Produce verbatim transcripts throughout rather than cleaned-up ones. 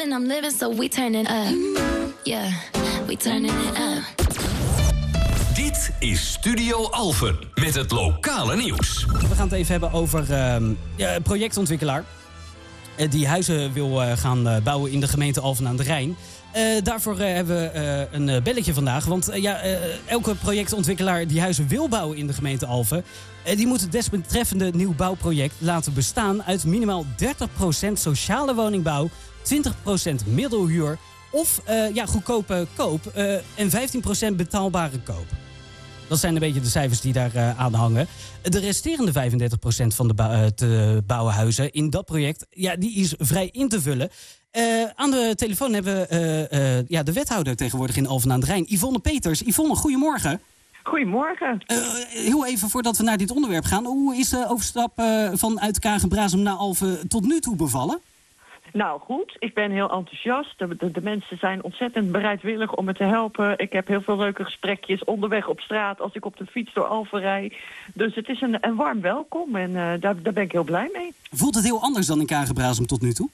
and I'm living, so we turning up. Yeah, we turning it up. Dit is Studio Alphen met het lokale nieuws. We gaan het even hebben over uh, ja, een projectontwikkelaar uh, die huizen wil uh, gaan uh, bouwen in de gemeente Alphen aan de Rijn. Uh, daarvoor uh, hebben we uh, een uh, belletje vandaag. Want uh, ja, uh, elke projectontwikkelaar die huizen wil bouwen in de gemeente Alphen, uh, die moet het desbetreffende nieuwbouwproject laten bestaan uit minimaal dertig procent sociale woningbouw, twintig procent middelhuur of uh, ja, goedkope koop uh, en vijftien procent betaalbare koop. Dat zijn een beetje de cijfers die daar uh, aan hangen. De resterende vijfendertig procent van de bou- uh, te bouwen huizen in dat project, ja, die is vrij in te vullen. Uh, aan de telefoon hebben we uh, uh, ja, de wethouder tegenwoordig in Alphen aan de Rijn, Yvonne Peters. Yvonne, goedemorgen. Goedemorgen. Uh, heel even voordat we naar dit onderwerp gaan. Hoe is de overstap uh, vanuit Kagen-Brasem naar Alphen tot nu toe bevallen? Nou goed, ik ben heel enthousiast. De, de, de mensen zijn ontzettend bereidwillig om me te helpen. Ik heb heel veel leuke gesprekjes onderweg op straat als ik op de fiets door Alphen rijd. Dus het is een, een warm welkom en uh, daar, daar ben ik heel blij mee. Voelt het heel anders dan in Kagen-Brasem tot nu toe?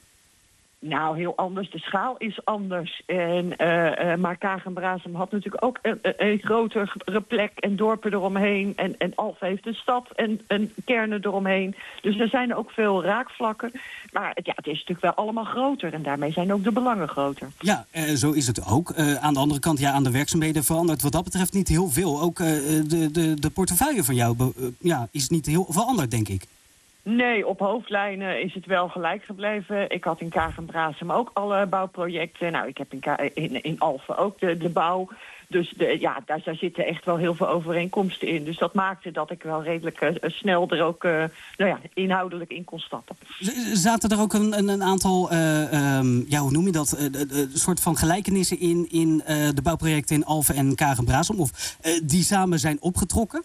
Nou, heel anders. De schaal is anders. En, uh, uh, maar Kagen-Brasem had natuurlijk ook een, een grotere plek en dorpen eromheen. En, en Alphen heeft een stad en, en kernen eromheen. Dus er zijn ook veel raakvlakken. Maar ja, het is natuurlijk wel allemaal groter. En daarmee zijn ook de belangen groter. Ja, uh, zo is het ook. Uh, aan de andere kant, ja, aan de werkzaamheden verandert wat dat betreft niet heel veel. Ook uh, de, de, de portefeuille van jou uh, ja, is niet heel veranderd, denk ik. Nee, op hoofdlijnen is het wel gelijk gebleven. Ik had in Kagen-Brasem ook alle bouwprojecten. Nou, ik heb in, Ka- in, in Alphen ook de, de bouw. Dus de, ja, daar, daar zitten echt wel heel veel overeenkomsten in. Dus dat maakte dat ik wel redelijk uh, snel er ook uh, nou ja, inhoudelijk in kon stappen. Z- zaten er ook een, een, een aantal, uh, um, ja, hoe noem je dat, een uh, uh, soort van gelijkenissen in, in uh, de bouwprojecten in Alphen en Kagen-Brasem? Of uh, die samen zijn opgetrokken?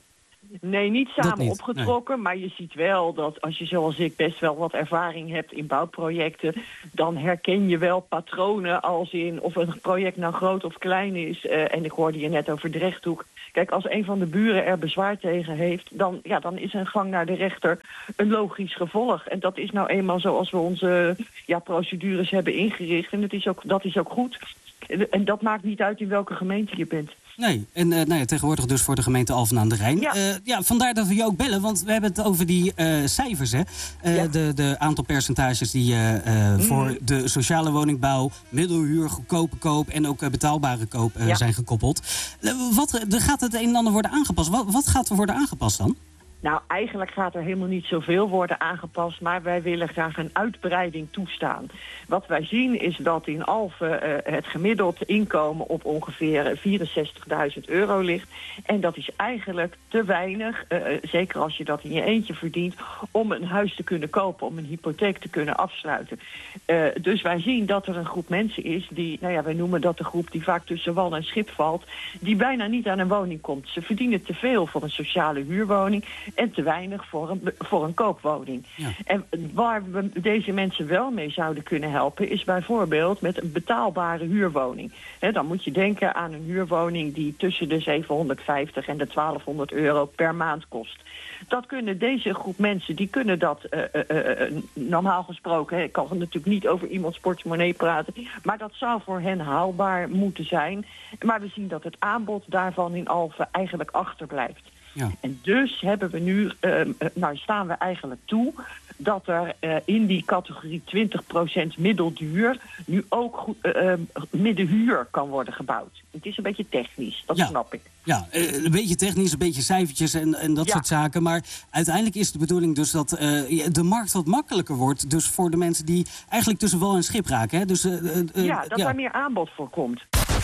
Nee, niet samen niet, opgetrokken, nee. Maar je ziet wel dat als je zoals ik best wel wat ervaring hebt in bouwprojecten, dan herken je wel patronen als in of een project nou groot of klein is. Uh, en ik hoorde je net over de rechthoek. Kijk, als een van de buren er bezwaar tegen heeft, dan, ja, dan is een gang naar de rechter een logisch gevolg. En dat is nou eenmaal zoals we onze ja, procedures hebben ingericht. En dat is ook, dat is ook goed. En dat maakt niet uit in welke gemeente je bent. Nee, en uh, nou ja, tegenwoordig dus voor de gemeente Alphen aan de Rijn. Ja. Uh, ja, vandaar dat we je ook bellen, want we hebben het over die uh, cijfers, hè. Uh, ja. de, de aantal percentages die uh, uh, mm. voor de sociale woningbouw, middelhuur, goedkope koop en ook uh, betaalbare koop uh, ja. zijn gekoppeld. Uh, wat, er gaat het een en ander worden aangepast. Wat, wat gaat er worden aangepast dan? Nou, eigenlijk gaat er helemaal niet zoveel worden aangepast, maar wij willen graag een uitbreiding toestaan. Wat wij zien is dat in Alphen uh, het gemiddeld inkomen op ongeveer vierenzestigduizend euro ligt. En dat is eigenlijk te weinig, uh, zeker als je dat in je eentje verdient, om een huis te kunnen kopen, om een hypotheek te kunnen afsluiten. Uh, dus wij zien dat er een groep mensen is die, nou ja, wij noemen dat de groep die vaak tussen wal en schip valt, die bijna niet aan een woning komt. Ze verdienen te veel voor een sociale huurwoning en te weinig voor een, voor een koopwoning. Ja. En waar we deze mensen wel mee zouden kunnen helpen is bijvoorbeeld met een betaalbare huurwoning. He, dan moet je denken aan een huurwoning die tussen de zevenhonderdvijftig en de twaalfhonderd euro per maand kost. Dat kunnen deze groep mensen, die kunnen dat uh, uh, uh, normaal gesproken, hè, ik kan natuurlijk niet over iemands portemonnee praten, maar dat zou voor hen haalbaar moeten zijn. Maar we zien dat het aanbod daarvan in Alphen eigenlijk achterblijft. Ja. En dus hebben we nu, uh, nou staan we eigenlijk toe dat er uh, in die categorie twintig procent middelduur nu ook uh, uh, middenhuur kan worden gebouwd. Het is een beetje technisch, dat ja. snap ik. Ja, uh, een beetje technisch, een beetje cijfertjes en, en dat ja. soort zaken. Maar uiteindelijk is de bedoeling dus dat uh, de markt wat makkelijker wordt. Dus voor de mensen die eigenlijk tussen wal en schip raken. Hè? Dus, uh, uh, ja, dat ja. daar meer aanbod voor komt.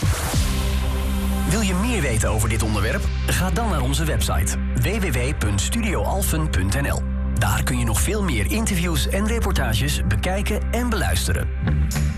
Wil je meer weten over dit onderwerp? Ga dan naar onze website w w w punt studio alphen punt n l. Daar kun je nog veel meer interviews en reportages bekijken en beluisteren.